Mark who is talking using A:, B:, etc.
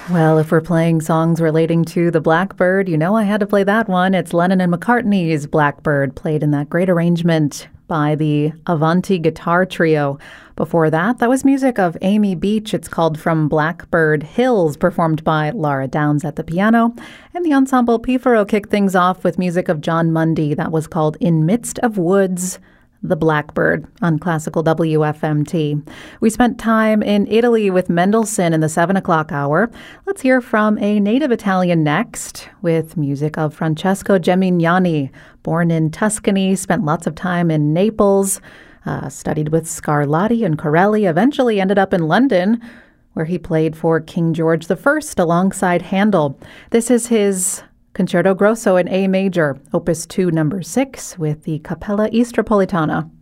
A: Well, if we're playing songs relating to the Blackbird, you know I had to play that one. It's Lennon and McCartney's Blackbird, played in that great arrangement by the Avanti Guitar Trio. Before that, that was music of Amy Beach. It's called From Blackbird Hills, performed by Laura Downs at the piano. And the Ensemble Pifaro kicked things off with music of John Mundy. That was called In Midst of Woods, the Blackbird on Classical WFMT. We spent time in Italy with Mendelssohn in the 7 o'clock hour. Let's hear from a native Italian next with music of Francesco Gemignani. Born in Tuscany, spent lots of time in Naples, studied with Scarlatti and Corelli, eventually ended up in London, where he played for King George I alongside Handel. This is his Concerto Grosso in A major, Opus 2, number 6, with the Cappella Istropolitana.